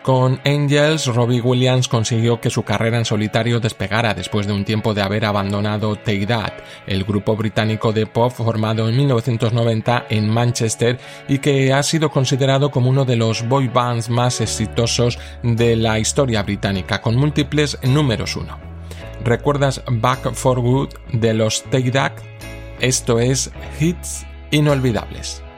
Con Angels, Robbie Williams consiguió que su carrera en solitario despegara después de un tiempo de haber abandonado Take That, el grupo británico de pop formado en 1990 en Manchester y que ha sido considerado como uno de los boy bands más exitosos de la historia británica, con múltiples números 1. ¿Recuerdas Back for Good de los Take That? Esto es Hits Inolvidables.